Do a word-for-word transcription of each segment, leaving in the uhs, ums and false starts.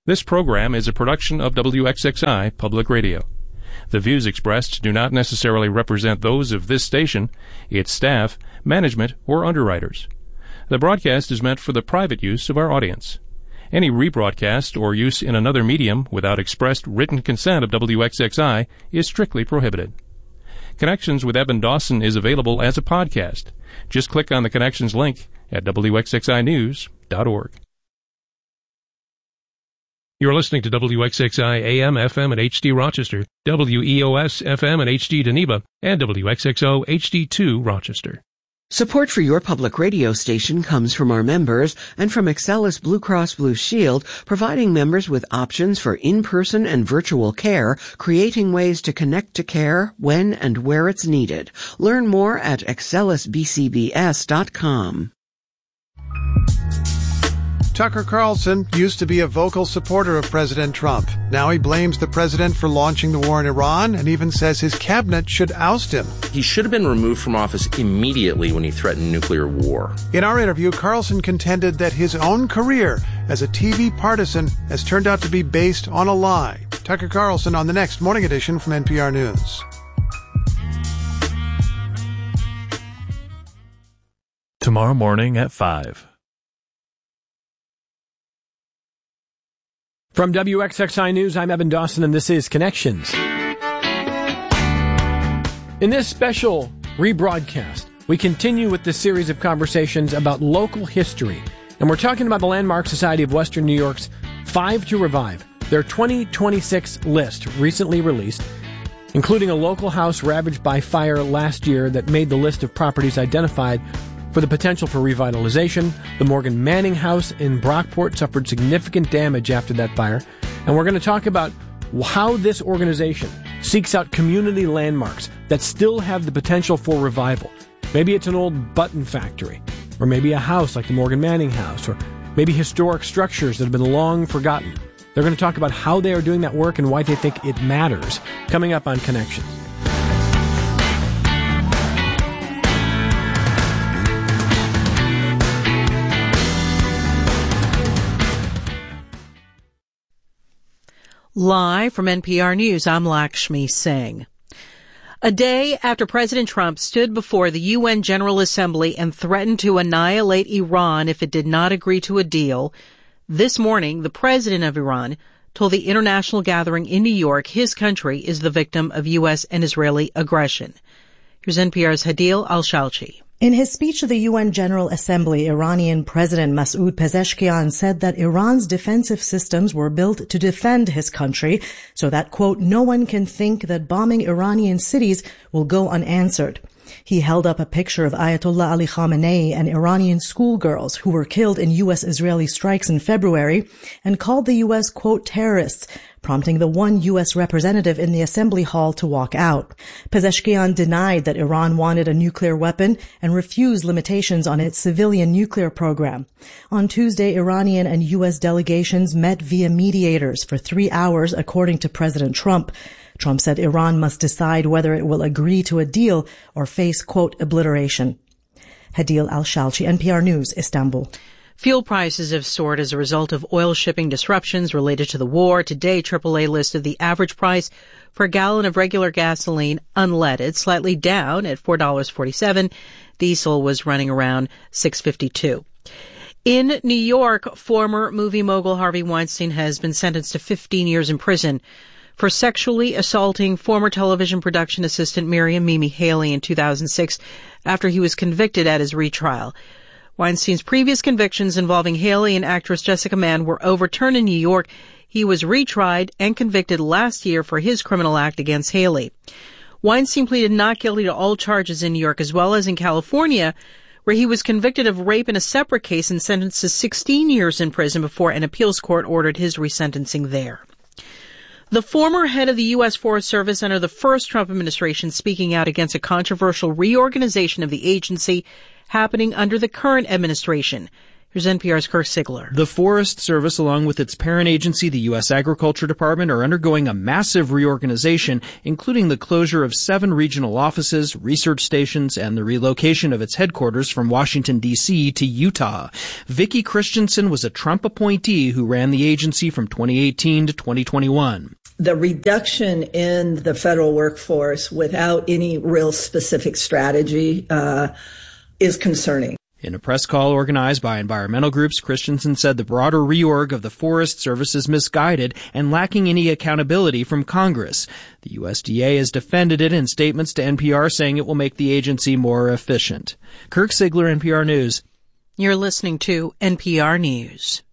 This program is a production of W X X I Public Radio. The views expressed do not necessarily represent those of this station, its staff, management, or underwriters. The broadcast is meant for the private use of our audience. Any rebroadcast or use in another medium without expressed written consent of W X X I is strictly prohibited. Connections with Eben Dawson is available as a podcast. Just click on the Connections link at W X X I news dot org. You're listening to W X X I A M, F M, and H D Rochester, W E O S F M and H D Geneva, and W X X O H D two Rochester. Support for your public radio station comes from our members and from Excellus Blue Cross Blue Shield, providing members with options for in-person and virtual care, creating ways to connect to care when and where it's needed. Learn more at excellus b c b s dot com. Tucker Carlson used to be a vocal supporter of President Trump. Now he blames the president for launching the war in Iran and even says his cabinet should oust him. He should have been removed from office immediately when he threatened nuclear war. In our interview, Carlson contended that his own career as a T V partisan has turned out to be based on a lie. Tucker Carlson on the next Morning Edition from N P R News. Tomorrow morning at five. From W X X I News, I'm Eben Dawson, and this is Connections. In this special rebroadcast, we continue with the series of conversations about local history, and we're talking about the Landmark Society of Western New York's Five to Revive, their twenty twenty-six list recently released, including a local house ravaged by fire last year that made the list of properties identified for the potential for revitalization. The Morgan Manning House in Brockport suffered significant damage after that fire. And we're going to talk about how this organization seeks out community landmarks that still have the potential for revival. Maybe it's an old button factory, or maybe a house like the Morgan Manning House, or maybe historic structures that have been long forgotten. They're going to talk about how they are doing that work and why they think it matters, coming up on Connections. Live from N P R News, I'm Lakshmi Singh. A day after President Trump stood before the U N General Assembly and threatened to annihilate Iran if it did not agree to a deal, this morning the president of Iran told the international gathering in New York his country is the victim of U S and Israeli aggression. Here's N P R's Hadil Al-Shalchi. In his speech to the U N General Assembly, Iranian President Masoud Pezeshkian said that Iran's defensive systems were built to defend his country so that, quote, no one can think that bombing Iranian cities will go unanswered. He held up a picture of Ayatollah Ali Khamenei and Iranian schoolgirls who were killed in U S-Israeli strikes in February and called the U S, quote, terrorists, prompting the one U S representative in the assembly hall to walk out. Pezeshkian denied that Iran wanted a nuclear weapon and refused limitations on its civilian nuclear program. On Tuesday, Iranian and U S delegations met via mediators for three hours, according to President Trump. Trump said Iran must decide whether it will agree to a deal or face, quote, obliteration. Hadil Al-Shalchi, N P R News, Istanbul. Fuel prices have soared as a result of oil shipping disruptions related to the war. Today, triple A listed the average price for a gallon of regular gasoline unleaded slightly down at four dollars and forty-seven cents. Diesel was running around six dollars and fifty-two cents. In New York, former movie mogul Harvey Weinstein has been sentenced to fifteen years in prison for sexually assaulting former television production assistant Miriam Mimi Haley in two thousand six after he was convicted at his retrial. Weinstein's previous convictions involving Haley and actress Jessica Mann were overturned in New York. He was retried and convicted last year for his criminal act against Haley. Weinstein pleaded not guilty to all charges in New York as well as in California, where he was convicted of rape in a separate case and sentenced to sixteen years in prison before an appeals court ordered his resentencing there. The former head of the U S Forest Service under the first Trump administration speaking out against a controversial reorganization of the agency happening under the current administration. Here's N P R's Kirk Sigler. The Forest Service, along with its parent agency, the U S Agriculture Department, are undergoing a massive reorganization, including the closure of seven regional offices, research stations, and the relocation of its headquarters from Washington, D C to Utah. Vicki Christensen was a Trump appointee who ran the agency from twenty eighteen to twenty twenty-one. The reduction in the federal workforce without any real specific strategy uh, is concerning. In a press call organized by environmental groups, Christensen said the broader reorg of the Forest Service is misguided and lacking any accountability from Congress. The U S D A has defended it in statements to N P R, saying it will make the agency more efficient. Kirk Sigler, N P R News. You're listening to N P R News.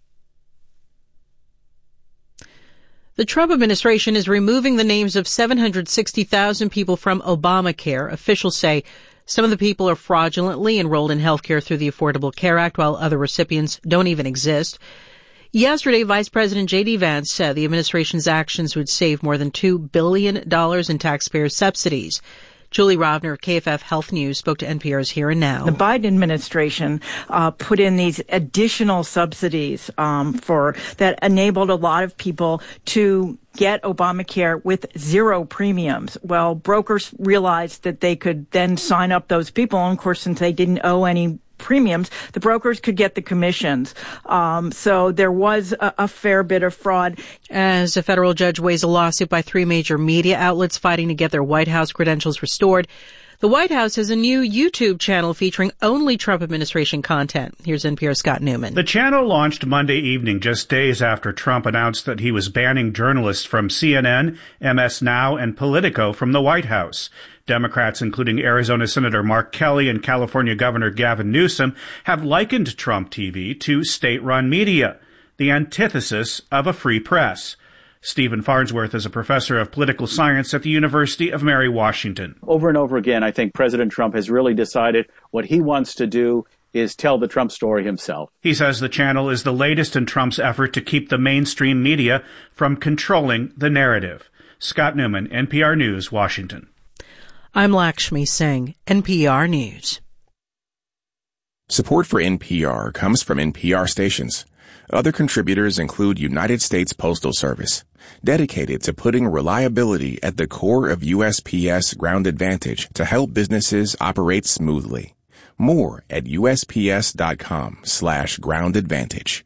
The Trump administration is removing the names of seven hundred sixty thousand people from Obamacare. Officials say some of the people are fraudulently enrolled in health care through the Affordable Care Act, while other recipients don't even exist. Yesterday, Vice President J D. Vance said the administration's actions would save more than two billion dollars in taxpayer subsidies. Julie Rovner of K F F Health News spoke to N P R's Here and Now. The Biden administration uh, put in these additional subsidies um, for that enabled a lot of people to get Obamacare with zero premiums. Well, brokers realized that they could then sign up those people. And of course, since they didn't owe any premiums, the brokers could get the commissions. Um, so there was a, a fair bit of fraud. As a federal judge weighs a lawsuit by three major media outlets fighting to get their White House credentials restored, the White House has a new YouTube channel featuring only Trump administration content. Here's N P R's Scott Newman. The channel launched Monday evening, just days after Trump announced that he was banning journalists from C N N, M S Now, and Politico from the White House. Democrats, including Arizona Senator Mark Kelly and California Governor Gavin Newsom, have likened Trump T V to state-run media, the antithesis of a free press. Stephen Farnsworth is a professor of political science at the University of Mary Washington. Over and over again, I think President Trump has really decided what he wants to do is tell the Trump story himself. He says the channel is the latest in Trump's effort to keep the mainstream media from controlling the narrative. Scott Newman, N P R News, Washington. I'm Lakshmi Singh, N P R News. Support for N P R comes from N P R stations. Other contributors include United States Postal Service, dedicated to putting reliability at the core of U S P S Ground Advantage to help businesses operate smoothly. More at usps.com slash ground advantage.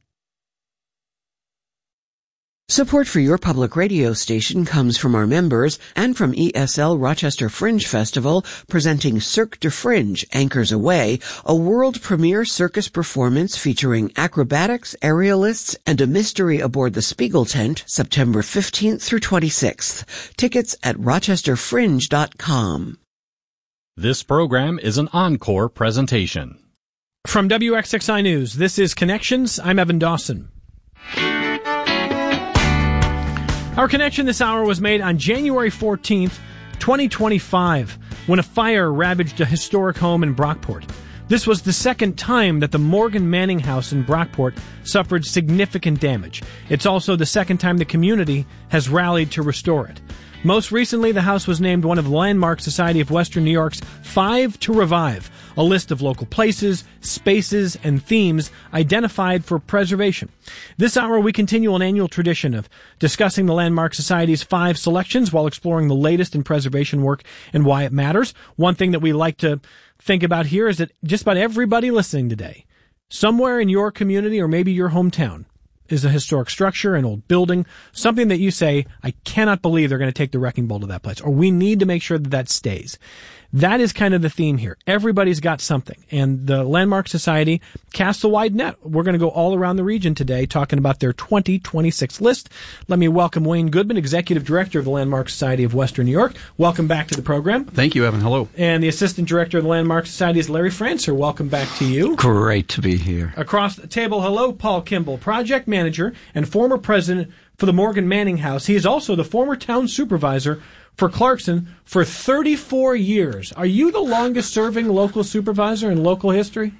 Support for your public radio station comes from our members and from E S L Rochester Fringe Festival, presenting Cirque du Fringe Anchors Away, a world premiere circus performance featuring acrobatics, aerialists, and a mystery aboard the Spiegel tent, September fifteenth through twenty-sixth. Tickets at rochester fringe dot com. This program is an encore presentation. From W X X I News, this is Connections. I'm Evan Dawson. Our connection this hour was made on January fourteenth, twenty twenty-five, when a fire ravaged a historic home in Brockport. This was the second time that the Morgan Manning House in Brockport suffered significant damage. It's also the second time the community has rallied to restore it. Most recently, the house was named one of the Landmark Society of Western New York's Five to Revive, a list of local places, spaces, and themes identified for preservation. This hour, we continue an annual tradition of discussing the Landmark Society's five selections while exploring the latest in preservation work and why it matters. One thing that we like to think about here is that just about everybody listening today, somewhere in your community or maybe your hometown, is a historic structure, an old building, something that you say, I cannot believe they're going to take the wrecking ball to that place, or we need to make sure that that stays. That is kind of the theme here. Everybody's got something, and the Landmark Society casts a wide net. We're going to go all around the region today talking about their twenty twenty-six list. Let me welcome Wayne Goodman, Executive Director of the Landmark Society of Western New York. Welcome back to the program. Thank you, Evan. Hello. And the Assistant Director of the Landmark Society is Larry Francer. Welcome back to you. Great to be here. Across the table, hello, Paul Kimball, Project Manager and former President for the Morgan Manning House. He is also the former Town Supervisor for Clarkson for thirty-four years. Are you the longest-serving local supervisor in local history?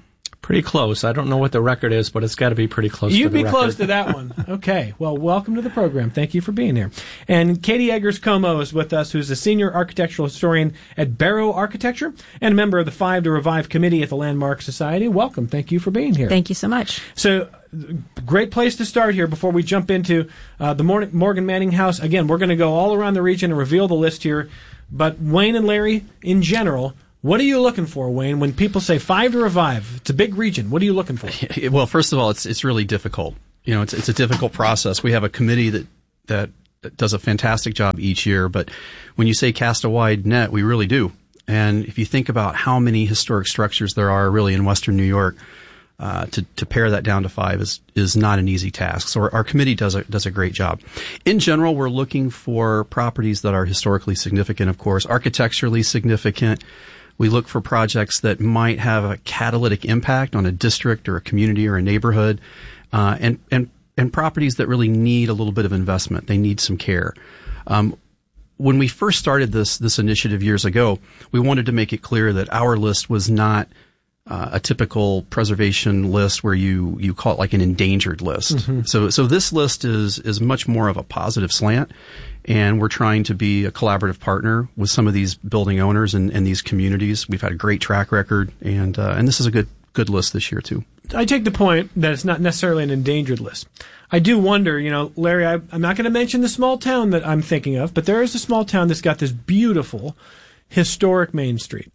Pretty close. I don't know what the record is, but it's got to be pretty close You'd to the be record. close to that one. Okay. Well, welcome to the program. Thank you for being here. And Katie Eggers-Como is with us, who's a senior architectural historian at Barrow Architecture and a member of the Five to Revive committee at the Landmark Society. Welcome. Thank you for being here. Thank you so much. So, great place to start here before we jump into uh, the Morgan Manning House. Again, we're going to go all around the region and reveal the list here. But Wayne and Larry, in general, what are you looking for, Wayne, when people say Five to Revive? It's a big region. What are you looking for? Well, first of all, it's it's really difficult. You know, it's it's a difficult process. We have a committee that that does a fantastic job each year, but when you say cast a wide net, we really do. And if you think about how many historic structures there are really in Western New York, uh, to to pare that down to five is is not an easy task. So our, our committee does a does a great job. In general, we're looking for properties that are historically significant, of course, architecturally significant. We look for projects that might have a catalytic impact on a district or a community or a neighborhood, uh, and, and, and properties that really need a little bit of investment. They need some care. Um, when we first started this, this initiative years ago, we wanted to make it clear that our list was not uh, a typical preservation list where you, you call it like an endangered list. Mm-hmm. So, so this list is, is much more of a positive slant. And we're trying to be a collaborative partner with some of these building owners and, and these communities. We've had a great track record, and uh, and this is a good good list this year too. I take the point that it's not necessarily an endangered list. I do wonder, you know, Larry, I, I'm not going to mention the small town that I'm thinking of, but there is a small town that's got this beautiful, historic Main Street.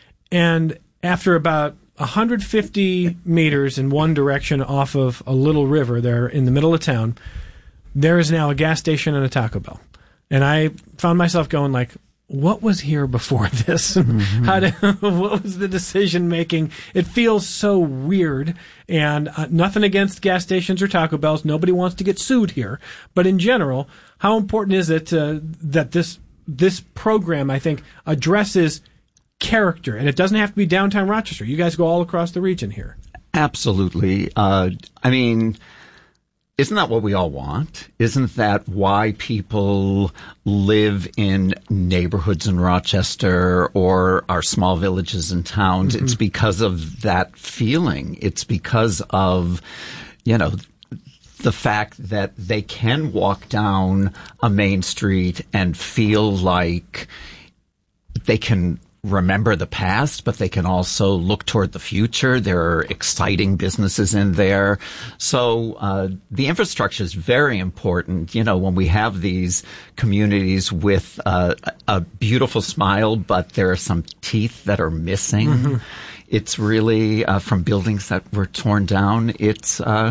And after about one hundred fifty meters in one direction off of a little river there in the middle of town, there is now a gas station and a Taco Bell. And I found myself going like, what was here before this? Mm-hmm. How did, what was the decision making? It feels so weird, and uh, nothing against gas stations or Taco Bells. Nobody wants to get sued here. But in general, how important is it uh, that this this program, I think, addresses character? And it doesn't have to be downtown Rochester. You guys go all across the region here. Absolutely. Uh, I mean, isn't that what we all want? Isn't that why people live in neighborhoods in Rochester or our small villages and towns? Mm-hmm. It's because of that feeling. It's because of, you know, the fact that they can walk down a main street and feel like they can remember the past, but they can also look toward the future. There are exciting businesses in there. So uh, the infrastructure is very important. You know, when we have these communities with uh, a beautiful smile, but there are some teeth that are missing. Mm-hmm. It's really uh, from buildings that were torn down. It's uh,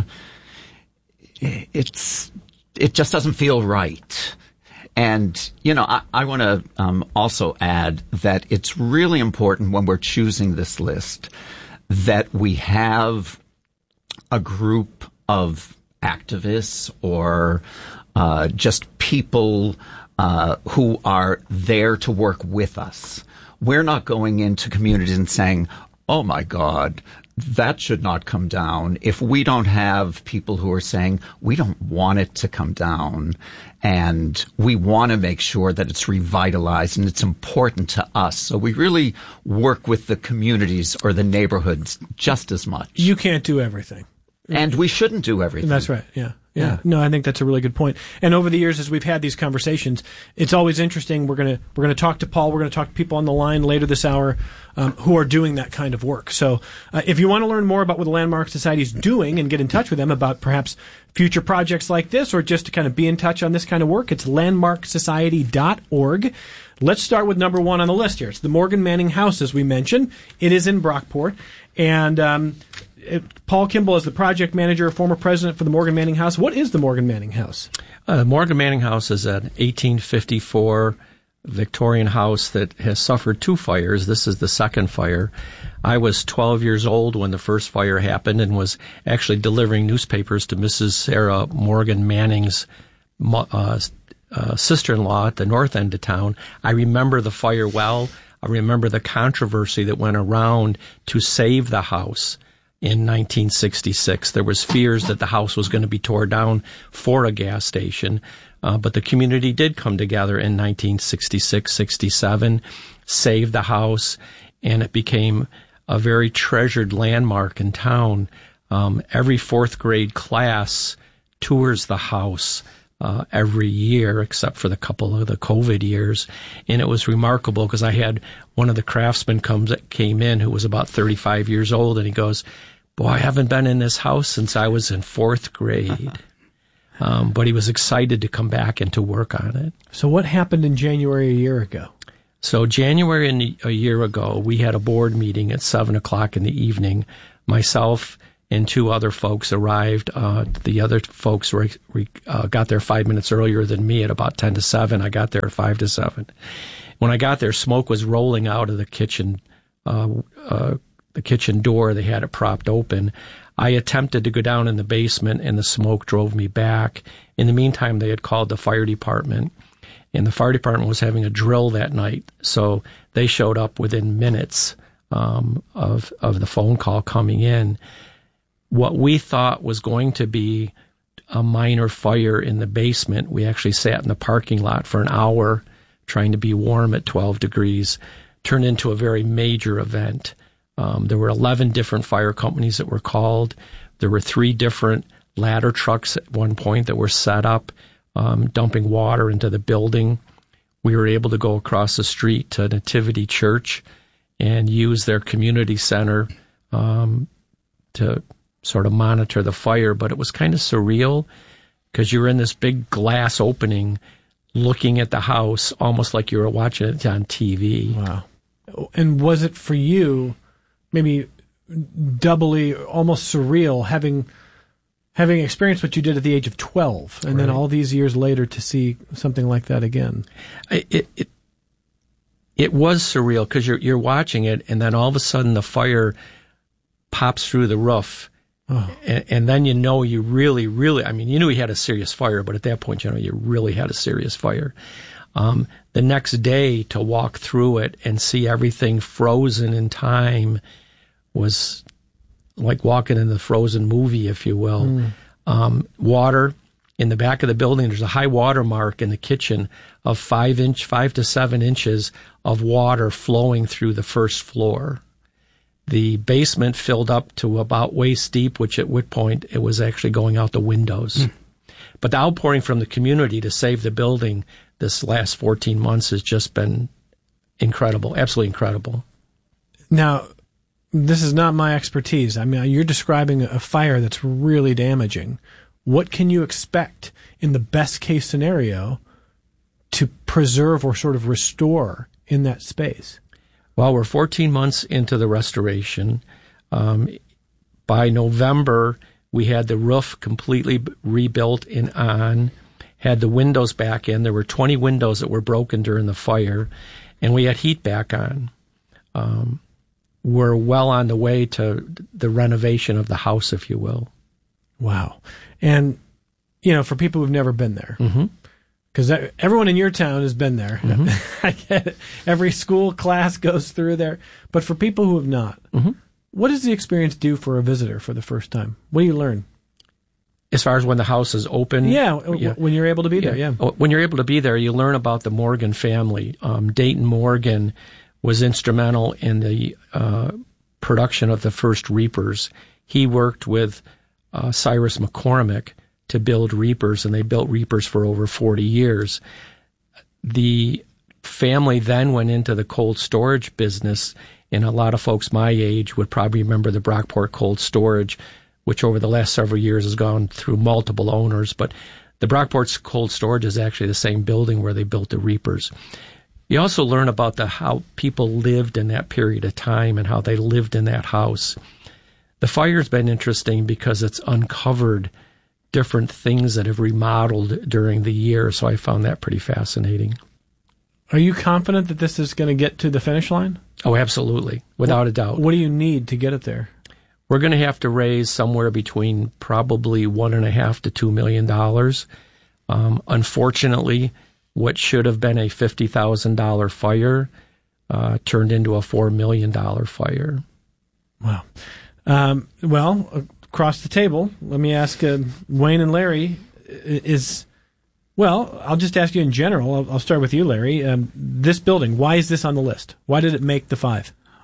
it's it just doesn't feel right. And, you know, I, I want to um, also add that it's really important when we're choosing this list that we have a group of activists or uh, just people uh, who are there to work with us. We're not going into communities and saying, oh, my God, that should not come down. If we don't have people who are saying, we don't want it to come down, and we want to make sure that it's revitalized and it's important to us. So we really work with the communities or the neighborhoods just as much. You can't do everything. And we shouldn't do everything. That's right, yeah. Yeah. yeah. No, I think that's a really good point. And over the years, as we've had these conversations, it's always interesting. We're gonna we're gonna talk to Paul. We're gonna talk to people on the line later this hour um, who are doing that kind of work. So, uh, if you want to learn more about what the Landmark Society is doing and get in touch with them about perhaps future projects like this, or just to kind of be in touch on this kind of work, it's landmark society dot org. Let's start with number one on the list here. It's the Morgan Manning House, as we mentioned. It is in Brockport, and um, It, Paul Kimball is the project manager, former president for the Morgan Manning House. What is the Morgan Manning House? Uh, Morgan Manning House is an eighteen fifty-four Victorian house that has suffered two fires. This is the second fire. I was twelve years old when the first fire happened and was actually delivering newspapers to Missus Sarah Morgan Manning's uh, uh, sister-in-law at the north end of town. I remember the fire well. I remember the controversy that went around to save the house. In nineteen sixty-six, there was fears that the house was going to be torn down for a gas station, uh, but the community did come together in nineteen sixty-six, sixty-seven, save the house, and it became a very treasured landmark in town. Um, every fourth grade class tours the house uh, every year, except for the couple of the COVID years. And it was remarkable because I had one of the craftsmen comes came in who was about thirty-five years old, and he goes, "Boy, I haven't been in this house since I was in fourth grade." Um, but he was excited to come back and to work on it. So what happened in January a year ago? So January a year ago, we had a board meeting at seven o'clock in the evening. Myself and two other folks arrived. Uh, the other folks re, re, uh, got there five minutes earlier than me at about ten to seven. I got there at five to seven. When I got there, smoke was rolling out of the kitchen, uh, uh, the kitchen door. They had it propped open. I attempted to go down in the basement, and the smoke drove me back. In the meantime, they had called the fire department, and the fire department was having a drill that night. So they showed up within minutes um, of of the phone call coming in. What we thought was going to be a minor fire in the basement, we actually sat in the parking lot for an hour trying to be warm at twelve degrees, turned into a very major event. Um, there were eleven different fire companies that were called. There were three different ladder trucks at one point that were set up, um, dumping water into the building. We were able to go across the street to Nativity Church and use their community center um, to sort of monitor the fire. But it was kind of surreal because you were in this big glass opening looking at the house almost like you were watching it on T V. Wow. And was it for you maybe doubly almost surreal having having experienced what you did at the age of twelve and right. then all these years later to see something like that again? It it, it was surreal because you're you're watching it, and then all of a sudden the fire pops through the roof. Oh. And, and then you know you really, really, I mean, you knew you had a serious fire, but at that point, you know, you really had a serious fire. Um, the next day to walk through it and see everything frozen in time was like walking in the Frozen movie, if you will. Mm. Um, water in the back of the building, there's a high water mark in the kitchen of five inch, five to seven inches of water flowing through the first floor. The basement filled up to about waist deep, which at which point it was actually going out the windows. Mm. But the outpouring from the community to save the building this last fourteen months has just been incredible, absolutely incredible. Now, this is not my expertise. I mean, you're describing a fire that's really damaging. What can you expect in the best case scenario to preserve or sort of restore in that space? Well, we're fourteen months into the restoration. Um, by November, we had the roof completely rebuilt and on, had the windows back in. There were twenty windows that were broken during the fire, and we had heat back on. Um, we're well on the way to the renovation of the house, if you will. Wow. And, you know, for people who've never been there, mm-hmm. because everyone in your town has been there. Mm-hmm. I get it. Every school class goes through there. But for people who have not, mm-hmm. what does the experience do for a visitor for the first time? What do you learn? As far as when the house is open? Yeah, yeah. when you're able to be yeah. there, yeah. When you're able to be there, you learn about the Morgan family. Um, Dayton Morgan was instrumental in the uh, production of the first Reapers. He worked with uh, Cyrus McCormick to build Reapers, and they built Reapers for over forty years. The family then went into the cold storage business, and a lot of folks my age would probably remember the Brockport Cold Storage, which over the last several years has gone through multiple owners. But the Brockport's Cold Storage is actually the same building where they built the Reapers. You also learn about the how people lived in that period of time and how they lived in that house. The fire's been interesting because it's uncovered different things that have remodeled during the year, so I found that pretty fascinating. Are you confident that this is going to get to the finish line? Oh, absolutely, without what, a doubt. What do you need to get it there? We're going to have to raise somewhere between probably one and a half to two million dollars. Um, unfortunately, what should have been a fifty thousand dollars fire uh, turned into a four million dollars fire. Wow. Um, well, across the table, let me ask uh, Wayne and Larry, is, well, I'll just ask you in general. I'll, I'll start with you, Larry. Um, this building, why is this on the list? Why did it make the five?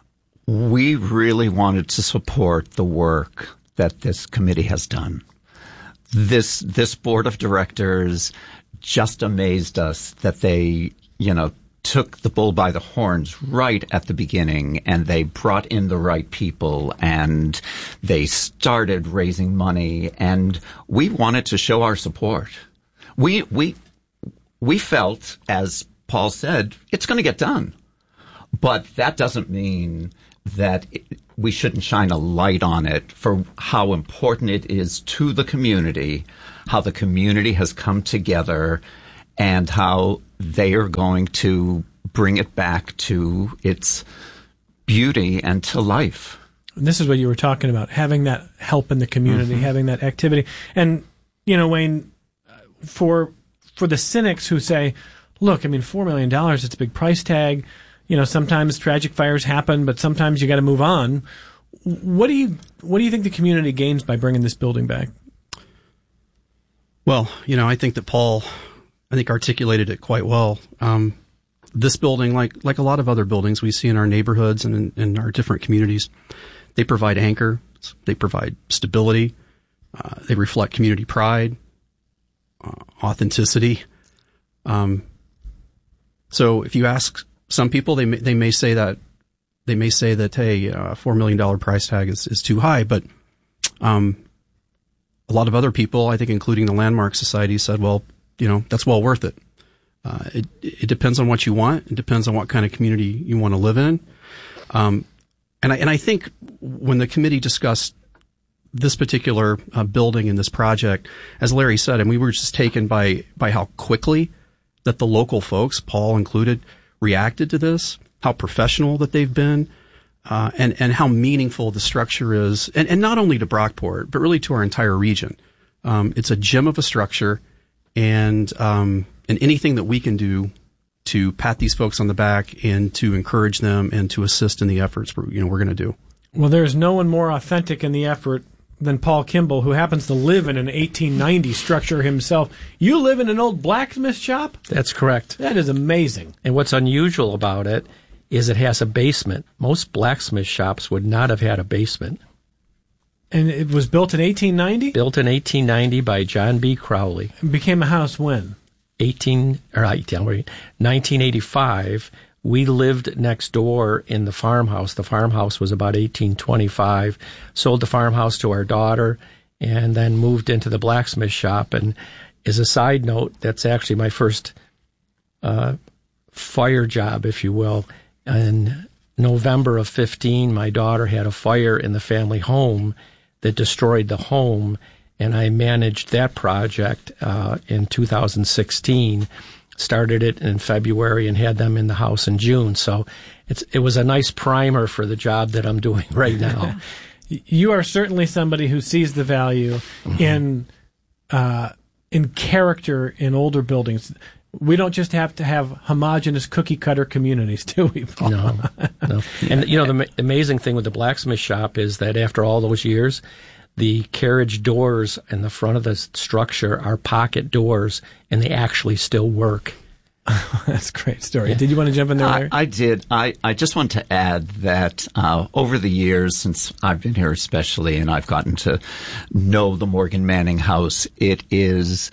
we really wanted to support the work that this committee has done. This, this board of directors just amazed us that they, you know, took the bull by the horns right at the beginning, and they brought in the right people, and they started raising money, and we wanted to show our support. We, we, we felt, as Paul said, it's going to get done. But that doesn't mean that it, we shouldn't shine a light on it for how important it is to the community, how the community has come together, and how they are going to bring it back to its beauty and to life. And this is what you were talking about, having that help in the community, mm-hmm. having that activity. And, you know, Wayne, for for the cynics who say, look, I mean, four million dollars, it's a big price tag. You know, sometimes tragic fires happen, but sometimes you got to move on. What do you what do you think the community gains by bringing this building back? Well, you know, I think that Paul, I think, articulated it quite well. Um, this building, like like a lot of other buildings we see in our neighborhoods and in, in our different communities, they provide anchor, they provide stability, uh, they reflect community pride, uh, authenticity. Um, so if you ask some people, they may, they may say that they may say that hey, uh, four million dollar price tag is, is too high, but um, a lot of other people, I think, including the Landmark Society, said, well, you know, that's well worth it. Uh, it, it depends on what you want. It depends on what kind of community you want to live in. Um, and I, and I think when the committee discussed this particular uh, building and this project, as Larry said, and we were just taken by, by how quickly that the local folks, Paul included, reacted to this, how professional that they've been, uh, and, and how meaningful the structure is. And, and not only to Brockport, but really to our entire region. Um, it's a gem of a structure. And, um, and anything that we can do to pat these folks on the back and to encourage them and to assist in the efforts, we're, you know, we're going to do. Well, there's no one more authentic in the effort than Paul Kimball, who happens to live in an eighteen ninety structure himself. You live in an old blacksmith shop? That's correct. That is amazing. And what's unusual about it is it has a basement. Most blacksmith shops would not have had a basement. And it was built in eighteen ninety? Built in eighteen ninety by John B. Crowley. It became a house when? eighteen or nineteen eighty-five. We lived next door in the farmhouse. The farmhouse was about eighteen twenty-five. Sold the farmhouse to our daughter and then moved into the blacksmith shop. And as a side note, that's actually my first uh, fire job, if you will. In November of fifteen, my daughter had a fire in the family home that destroyed the home, and I managed that project uh, in two thousand sixteen. Started it in February and had them in the house in June. So it's it was a nice primer for the job that I'm doing right now. You are certainly somebody who sees the value mm-hmm. in uh, in character in older buildings. We don't just have to have homogeneous cookie-cutter communities, do we, Paul? No, no. And, you know, the ma- amazing thing with the blacksmith shop is that after all those years, the carriage doors in the front of the structure are pocket doors, and they actually still work. That's a great story. Yeah. Did you want to jump in there, Larry? I, I did. I, I just want to add that uh, over the years, since I've been here especially, and I've gotten to know the Morgan Manning House, it is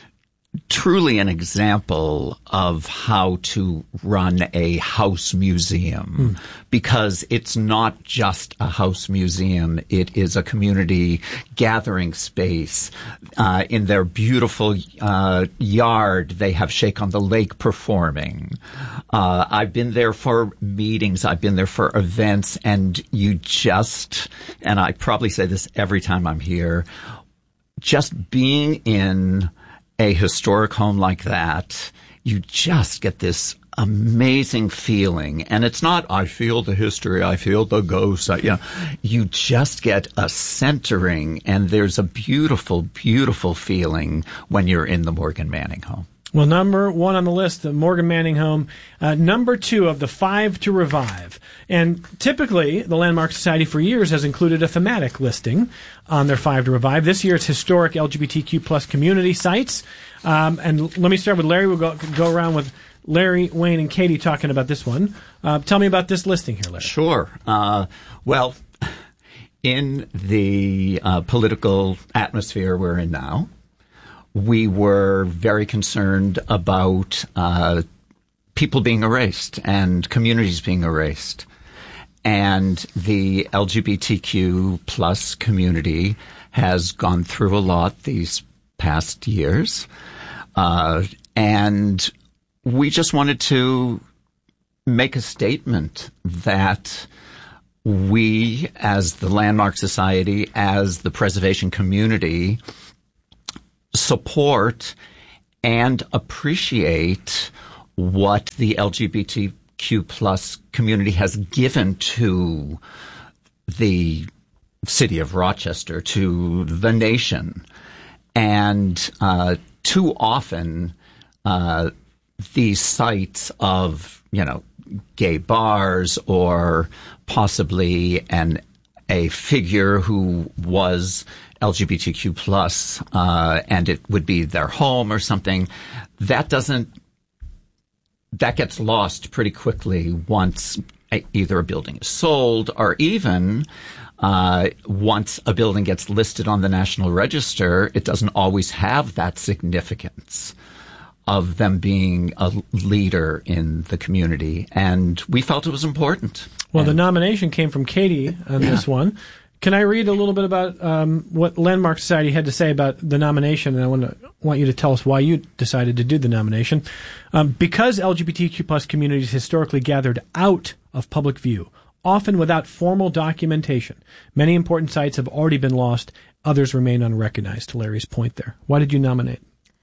truly an example of how to run a house museum, mm. because it's not just a house museum. It is a community gathering space. Uh, in their beautiful uh, yard, they have Shake on the Lake performing. Uh, I've been there for meetings. I've been there for events, and you just, and I probably say this every time I'm here, just being in a historic home like that, you just get this amazing feeling. And it's not, I feel the history, I feel the ghosts. I, you know, you just get a centering, and there's a beautiful, beautiful feeling when you're in the Morgan Manning home. Well, number one on the list, the Morgan Manning home. Uh, number two of the five to revive. And typically, the Landmark Society for years has included a thematic listing on their five to revive. This year, it's historic L G B T Q plus community sites. Um, and let me start with Larry. We'll go, go around with Larry, Wayne, and Katie talking about this one. Uh, tell me about this listing here, Larry. Sure. Uh, well, in the uh, political atmosphere we're in now, we were very concerned about uh, people being erased and communities being erased. And the L G B T Q plus community has gone through a lot these past years. Uh, and we just wanted to make a statement that we, as the Landmark Society, as the preservation community, support and appreciate what the L G B T Q plus community has given to the city of Rochester, to the nation. And uh, too often, uh, these sites of, you know, gay bars or possibly an a figure who was L G B T Q plus, uh, and it would be their home or something, that doesn't, that gets lost pretty quickly once either a building is sold or even uh, once a building gets listed on the National Register, it doesn't always have that significance of them being a leader in the community. And we felt it was important. Well, and, the nomination came from Katie on yeah. this one. Can I read a little bit about um, what Landmark Society had to say about the nomination? And I want to want you to tell us why you decided to do the nomination. Um, because L G B T Q plus communities historically gathered out of public view, often without formal documentation, many important sites have already been lost. Others remain unrecognized, to Larry's point there. Why did you nominate?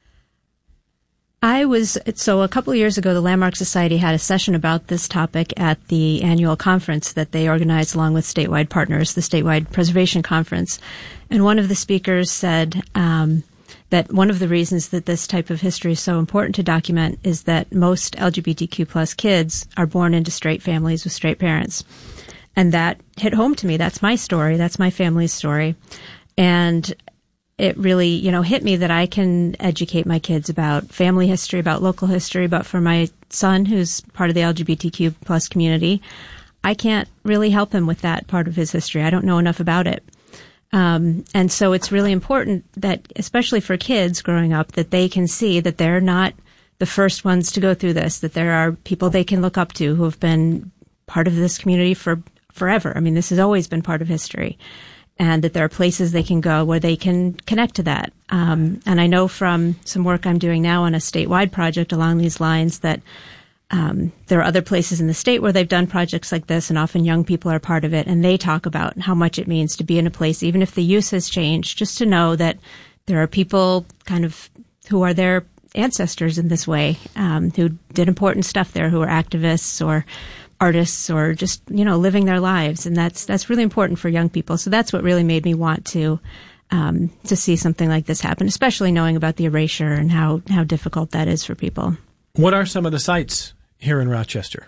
I was, so a couple of years ago, the Landmark Society had a session about this topic at the annual conference that they organized along with statewide partners, the Statewide Preservation Conference. And one of the speakers said um, that one of the reasons that this type of history is so important to document is that most L G B T Q plus kids are born into straight families with straight parents. And that hit home to me. That's my story. That's my family's story. And it really, you know, hit me that I can educate my kids about family history, about local history, but for my son, who's part of the L G B T Q plus community, I can't really help him with that part of his history. I don't know enough about it. Um, and so it's really important that, especially for kids growing up, that they can see that they're not the first ones to go through this, that there are people they can look up to who have been part of this community for forever. I mean, this has always been part of history. And that there are places they can go where they can connect to that. Um, and I know from some work I'm doing now on a statewide project along these lines that um, there are other places in the state where they've done projects like this, and often young people are part of it, and they talk about how much it means to be in a place, even if the use has changed, just to know that there are people kind of who are their ancestors in this way, um, who did important stuff there, who are activists or artists or just, you know, living their lives. And that's that's really important for young people. So that's what really made me want to um, to see something like this happen, especially knowing about the erasure and how, how difficult that is for people. What are some of the sites here in Rochester?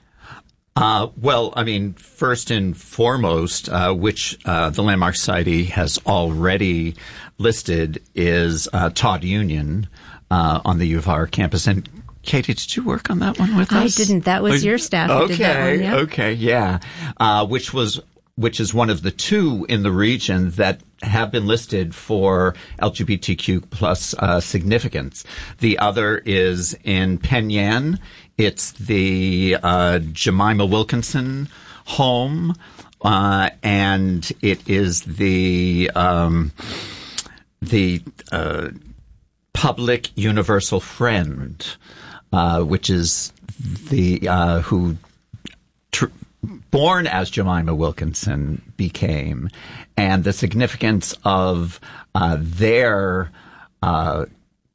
Uh, well, I mean, first and foremost, uh, which uh, the Landmark Society has already listed, is uh, Todd Union uh, on the U of R campus. And Katie, did you work on that one with us? I didn't. That was your staff who okay, did that one, yeah. Okay, yeah. Uh, which was, which is one of the two in the region that have been listed for L G B T Q plus uh, significance. The other is in Penn Yan. It's the uh, Jemima Wilkinson home, uh, and it is the um, the uh, Public Universal Friend. Uh, which is the uh, who, tr- born as Jemima Wilkinson, became, and the significance of uh, their uh,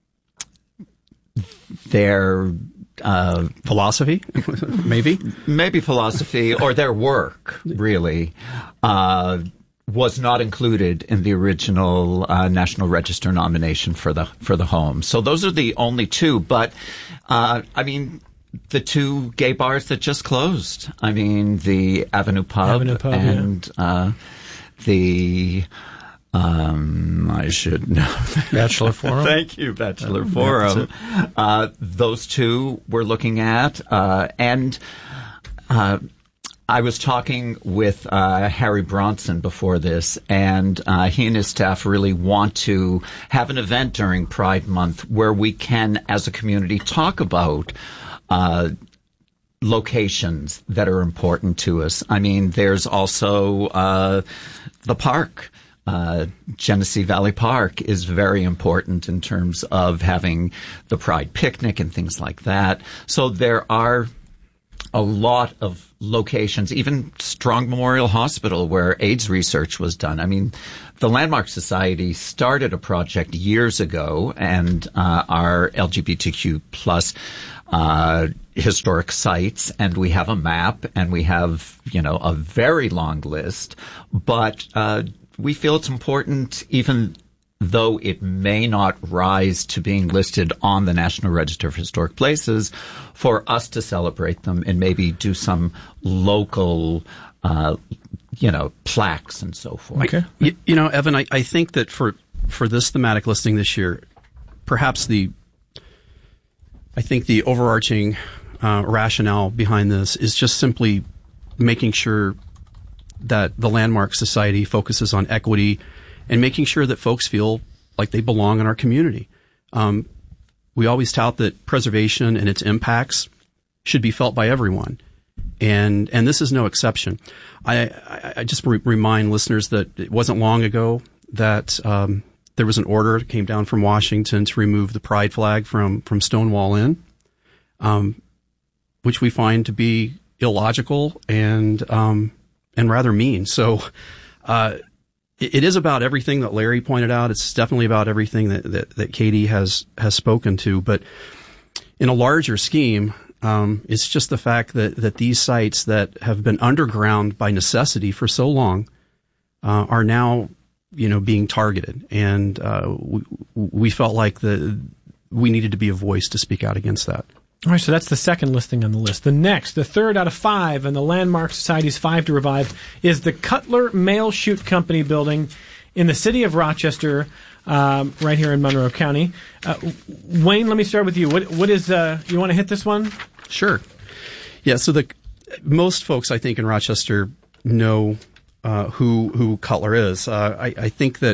their uh, philosophy, maybe, maybe philosophy, or their work, really. Uh, was not included in the original uh, National Register nomination for the for the home. So those are the only two. But uh, I mean, the two gay bars that just closed. I mean, the Avenue Pub, Avenue Pub and yeah. uh, the Um, I should know. Bachelor Forum? Thank you, Bachelor uh, Forum. Uh, those two we're looking at. Uh, and uh, I was talking with uh, Harry Bronson before this, and uh, he and his staff really want to have an event during Pride Month where we can, as a community, talk about uh locations that are important to us. I mean, there's also uh the park. Uh, Genesee Valley Park is very important in terms of having the Pride picnic and things like that. So there are a lot of locations, even Strong Memorial Hospital, where AIDS research was done. I mean, the Landmark Society started a project years ago, and uh, our L G B T Q plus uh historic sites, and we have a map, and we have, you know, a very long list, but uh we feel it's important, even though it may not rise to being listed on the National Register of Historic Places, for us to celebrate them and maybe do some local, uh, you know, plaques and so forth. Okay. You, you know, Evan, I, I think that for, for this thematic listing this year, perhaps the, I think the overarching uh, rationale behind this is just simply making sure that the Landmark Society focuses on equity and making sure that folks feel like they belong in our community. Um, we always tout that preservation and its impacts should be felt by everyone, and and this is no exception. I, I, I just re- remind listeners that it wasn't long ago that um, there was an order that came down from Washington to remove the pride flag from from Stonewall Inn, um, which we find to be illogical and um, and rather mean. So uh, it, it is about everything that Larry pointed out. It's definitely about everything that, that, that Katie has, has spoken to. But in a larger scheme, um, it's just the fact that, that these sites that have been underground by necessity for so long uh, are now, you know, being targeted. And uh, we, we felt like the we needed to be a voice to speak out against that. All right, so that's the second listing on the list. The next, the third out of five in the Landmark Society's Five to Revive, is the Cutler Mail Chute Company building in the city of Rochester, um, right here in Monroe County. Uh, Wayne, let me start with you. What, what is, uh, you want to hit this one? Sure. Yeah, so the most folks, I think, in Rochester know uh, who who Cutler is. Uh, I, I think that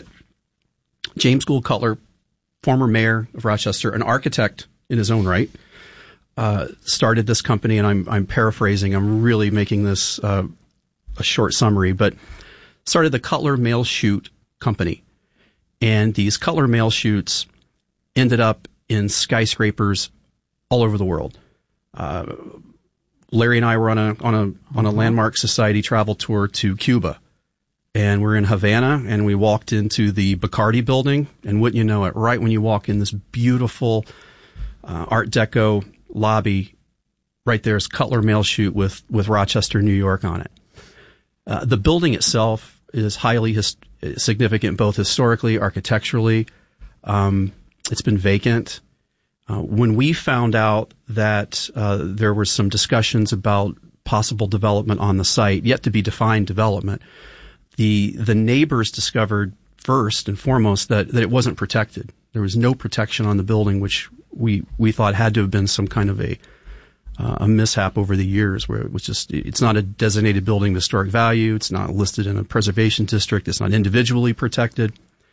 James Gould Cutler, former mayor of Rochester, an architect in his own right, Uh, started this company, and I'm I'm paraphrasing. I'm really making this uh, a short summary, but started the Cutler Mail Chute Company, and these Cutler Mail Chutes ended up in skyscrapers all over the world. Uh, Larry and I were on a on a on a Landmark Society travel tour to Cuba, and we're in Havana, and we walked into the Bacardi building, and wouldn't you know it, right when you walk in this beautiful uh, Art Deco lobby, right there is Cutler Mail Chute with, with Rochester, New York on it. Uh, the building itself is highly his, significant, both historically, architecturally. Um, it's been vacant. Uh, when we found out that uh, there were some discussions about possible development on the site, yet to be defined development, the the neighbors discovered first and foremost that, that it wasn't protected. There was no protection on the building, which we we thought had to have been some kind of a uh, a mishap over the years, where it was just, it's not a designated building of historic value, it's not listed in a preservation district, it's not individually protected.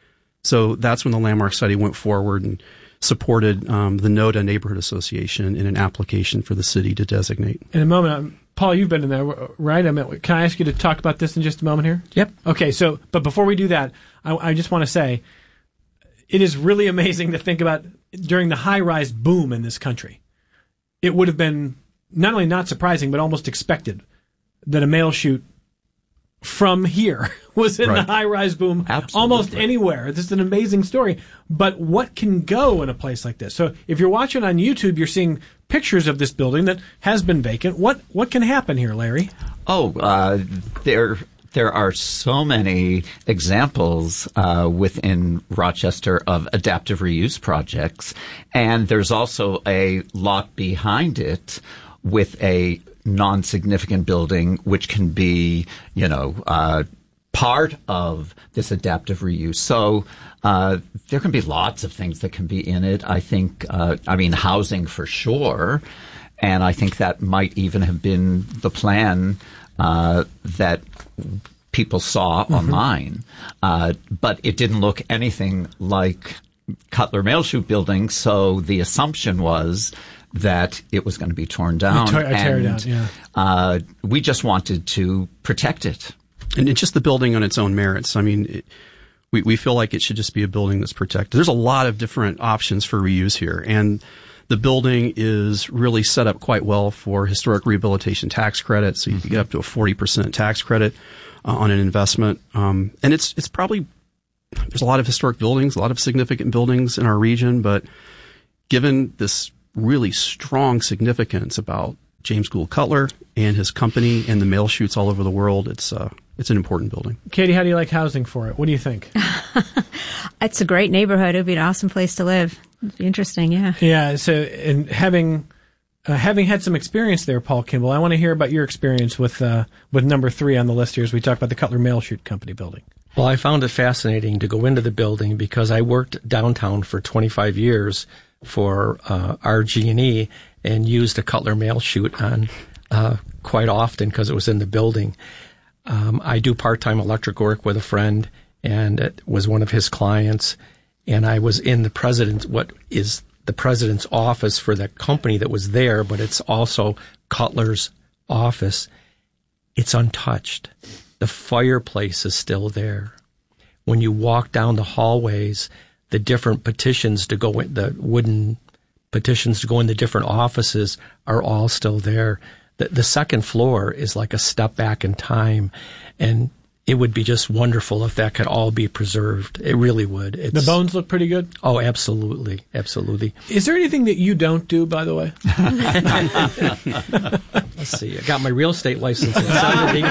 So that's when the Landmark Society went forward and supported um, the NODA Neighborhood Association in an application for the city to designate. In a moment, um, Paul, you've been in there, right? I mean, can I ask you to talk about this in just a moment here? Yep. Okay, so, but before we do that, I, I just want to say, it is really amazing to think about during the high-rise boom in this country. It would have been not only not surprising, but almost expected that a mail chute from here was in right. the high-rise boom Absolutely. Almost anywhere. This is an amazing story. But what can go in a place like this? So if you're watching on YouTube, you're seeing pictures of this building that has been vacant. What what can happen here, Larry? Oh, uh, there there are so many examples uh, within Rochester of adaptive reuse projects, and there's also a lot behind it with a non-significant building, which can be, you know, uh, part of this adaptive reuse. So uh, there can be lots of things that can be in it. I think, uh, I mean, housing for sure. And I think that might even have been the plan uh, that people saw mm-hmm. online. Uh, but it didn't look anything like Cutler Mail Chute building, so the assumption was that it was going to be torn down. Tear, tear and down, yeah. uh, we just wanted to protect it. And it's just the building on its own merits. I mean, it, we, we feel like it should just be a building that's protected. There's a lot of different options for reuse here, and the building is really set up quite well for historic rehabilitation tax credit, so you can get up to a forty percent tax credit uh, on an investment. Um, and it's it's probably, there's a lot of historic buildings, a lot of significant buildings in our region, but given this really strong significance about James Gould Cutler and his company and the mail chutes all over the world, it's uh, it's an important building. Katie, how do you like housing for it? What do you think? It's a great neighborhood. It would be an awesome place to live. It'd be interesting, yeah. Yeah, so and having uh, having had some experience there, Paul Kimball, I want to hear about your experience with uh, with number three on the list here as we talk about the Cutler Mail Chute Company building. Well, I found it fascinating to go into the building because I worked downtown for twenty-five years for uh, R G and E and used a Cutler Mail Chute on uh, quite often because it was in the building. Um, I do part-time electric work with a friend, and it was one of his clients, and I was in the president, what is the president's office for the company that was there, but it's also Cutler's office. It's untouched. The fireplace is still there. When you walk down the hallways, the different petitions to go in, the wooden petitions to go in the different offices are all still there. The, the second floor is like a step back in time, and it would be just wonderful if that could all be preserved. It really would. It's, the bones look pretty good? Oh, absolutely. Absolutely. Is there anything that you don't do, by the way? Let's see. I got my real estate license in seventy.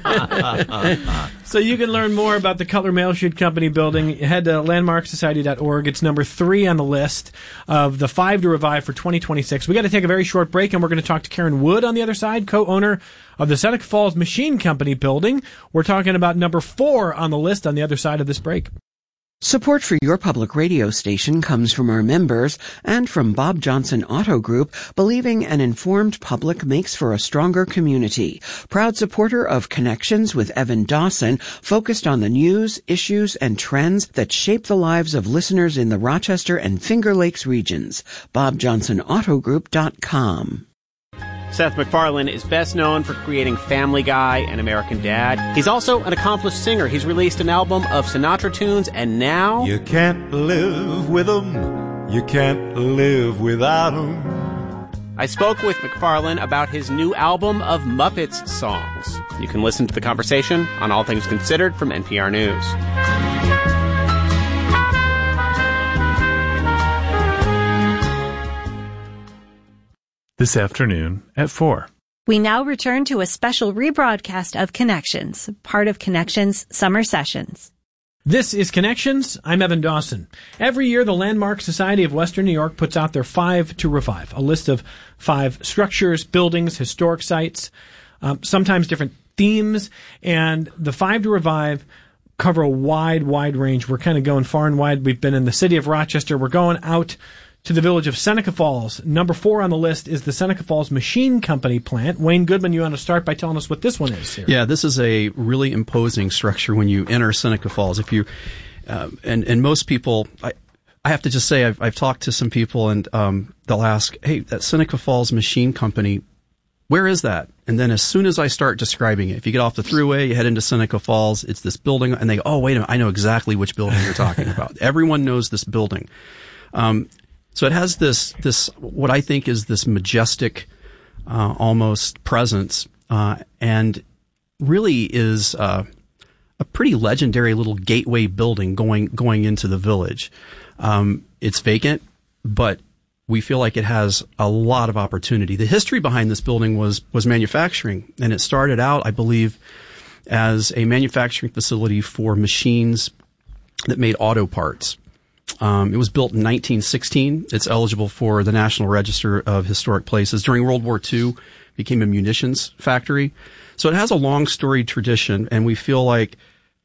So you can learn more about the Cutler Mail Chute Company building. Head to landmark society dot org. It's number three on the list of the five to revive for twenty twenty-six. We got to take a very short break, and we're going to talk to Karen Wood on the other side, co-owner of the Seneca Falls Machine Company building. We're talking about number four on the list on the other side of this break. Support for your public radio station comes from our members and from Bob Johnson Auto Group, believing an informed public makes for a stronger community. Proud supporter of Connections with Evan Dawson, focused on the news, issues, and trends that shape the lives of listeners in the Rochester and Finger Lakes regions. bob johnson auto group dot com. Seth MacFarlane is best known for creating Family Guy and American Dad. He's also an accomplished singer. He's released an album of Sinatra tunes, and now... You can't live with them. You can't live without them. I spoke with MacFarlane about his new album of Muppets songs. You can listen to the conversation on All Things Considered from N P R News. This afternoon at four. We now return to a special rebroadcast of Connections, part of Connections Summer Sessions. This is Connections. I'm Evan Dawson. Every year, the Landmark Society of Western New York puts out their Five to Revive, a list of five structures, buildings, historic sites, um, sometimes different themes, and the Five to Revive cover a wide, wide range. We're kind of going far and wide. We've been in the city of Rochester. We're going out to the village of Seneca Falls. Number four on the list is the Seneca Falls Machine Company plant. Wayne Goodman, you want to start by telling us what this one is here? Yeah, this is a really imposing structure when you enter Seneca Falls. If you uh, and and most people, I I have to just say I've I've talked to some people and um, they'll ask, hey, that Seneca Falls Machine Company, where is that? And then as soon as I start describing it, if you get off the thruway, you head into Seneca Falls, it's this building, and they go, oh, wait a minute, I know exactly which building you're talking about. Everyone knows this building. Um, So it has this, this, what I think is this majestic, uh, almost presence, uh, and really is, uh, a pretty legendary little gateway building going, going into the village. Um, it's vacant, but we feel like it has a lot of opportunity. The history behind this building was, was manufacturing, and it started out, I believe, as a manufacturing facility for machines that made auto parts. Um, it was built in nineteen sixteen. It's eligible for the National Register of Historic Places. During World War Two, it became a munitions factory. So it has a long storied tradition, and we feel like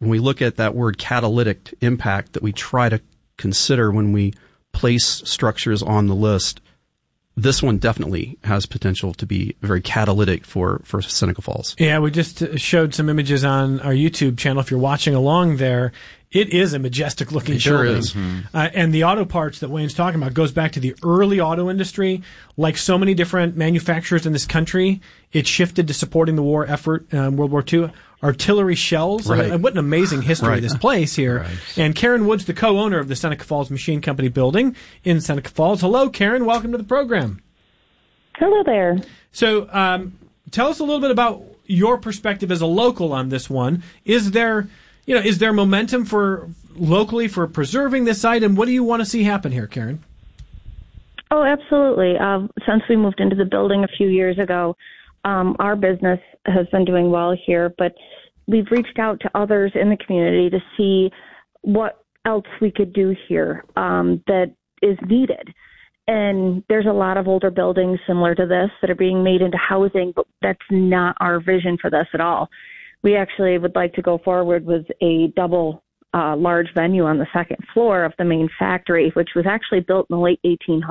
when we look at that word catalytic impact that we try to consider when we place structures on the list, this one definitely has potential to be very catalytic for, for Seneca Falls. Yeah, we just showed some images on our YouTube channel. If you're watching along there, it is a majestic looking it sure building. Is. Mm-hmm. Uh, and the auto parts that Wayne's talking about goes back to the early auto industry. Like so many different manufacturers in this country, it shifted to supporting the war effort in um, World War Two. Artillery shells. Right. Uh, what an amazing history right. this place here. Right. And Karen Wood's the co-owner of the Seneca Falls Machine Company building in Seneca Falls. Hello, Karen. Welcome to the program. Hello there. So um, tell us a little bit about your perspective as a local on this one. Is there, you know, is there momentum for locally for preserving this site, and what do you want to see happen here, Karen? Oh, absolutely. Uh, since we moved into the building a few years ago, um, our business has been doing well here, but we've reached out to others in the community to see what else we could do here um, that is needed. And there's a lot of older buildings similar to this that are being made into housing, but that's not our vision for this at all. We actually would like to go forward with a double uh, large venue on the second floor of the main factory, which was actually built in the late eighteen hundreds.